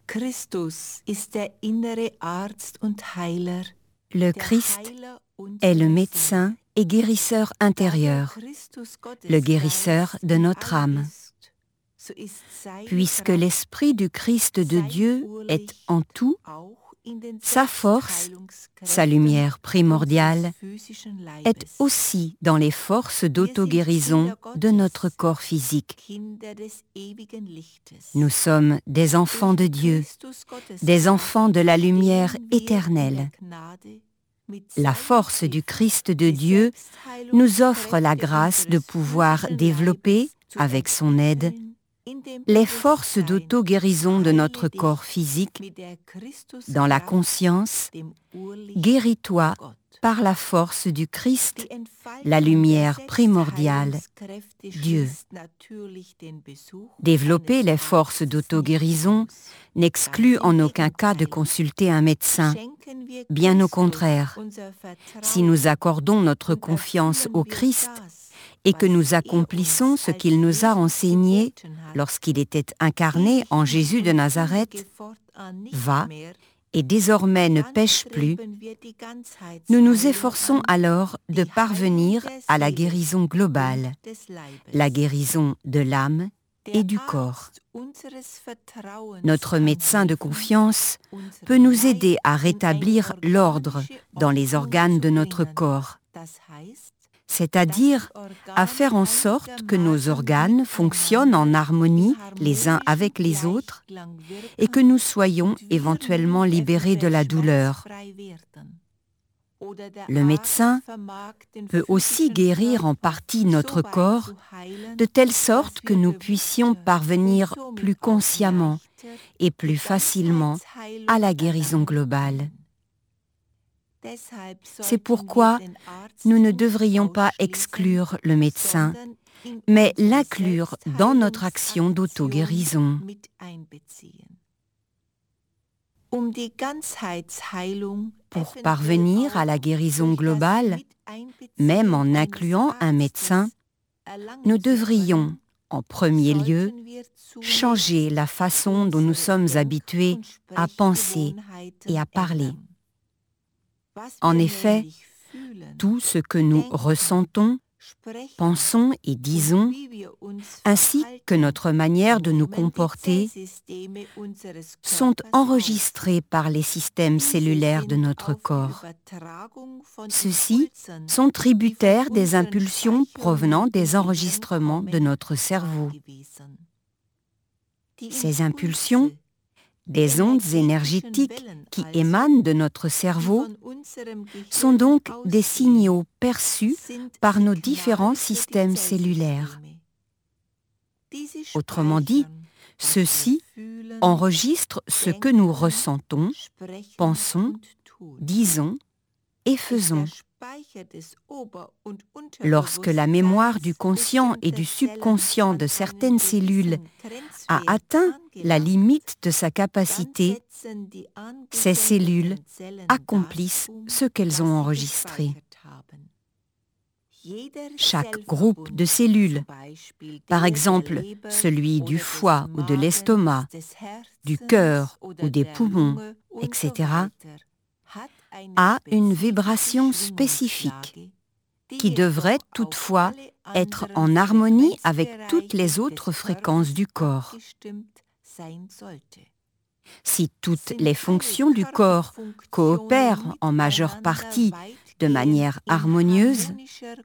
Christus ist der innere Arzt und Heiler. Le Christ est le médecin et guérisseur intérieur, le guérisseur de notre âme. Puisque l'Esprit du Christ de Dieu est en tout, sa force, sa lumière primordiale, est aussi dans les forces d'auto-guérison de notre corps physique. Nous sommes des enfants de Dieu, des enfants de la lumière éternelle. La force du Christ de Dieu nous offre la grâce de pouvoir développer, avec son aide, les forces d'auto-guérison de notre corps physique dans la conscience. Guéris-toi par la force du Christ, la lumière primordiale, Dieu. Développer les forces d'auto-guérison n'exclut en aucun cas de consulter un médecin. Bien au contraire, si nous accordons notre confiance au Christ et que nous accomplissons ce qu'il nous a enseigné lorsqu'il était incarné en Jésus de Nazareth, va et désormais ne pêche plus, nous nous efforçons alors de parvenir à la guérison globale, la guérison de l'âme et du corps. Notre médecin de confiance peut nous aider à rétablir l'ordre dans les organes de notre corps, c'est-à-dire à faire en sorte que nos organes fonctionnent en harmonie les uns avec les autres et que nous soyons éventuellement libérés de la douleur. Le médecin peut aussi guérir en partie notre corps de telle sorte que nous puissions parvenir plus consciemment et plus facilement à la guérison globale. C'est pourquoi nous ne devrions pas exclure le médecin, mais l'inclure dans notre action d'auto-guérison. Pour parvenir à la guérison globale, même en incluant un médecin, nous devrions, en premier lieu, changer la façon dont nous sommes habitués à penser et à parler. En effet, tout ce que nous ressentons, pensons et disons, ainsi que notre manière de nous comporter, sont enregistrés par les systèmes cellulaires de notre corps. Ceux-ci sont tributaires des impulsions provenant des enregistrements de notre cerveau. Ces impulsions, des ondes énergétiques qui émanent de notre cerveau, sont donc des signaux perçus par nos différents systèmes cellulaires. Autrement dit, ceux-ci enregistrent ce que nous ressentons, pensons, disons et faisons. Lorsque la mémoire du conscient et du subconscient de certaines cellules a atteint la limite de sa capacité, ces cellules accomplissent ce qu'elles ont enregistré. Chaque groupe de cellules, par exemple celui du foie ou de l'estomac, du cœur ou des poumons, etc., a une vibration spécifique qui devrait toutefois être en harmonie avec toutes les autres fréquences du corps. Si toutes les fonctions du corps coopèrent en majeure partie de manière harmonieuse,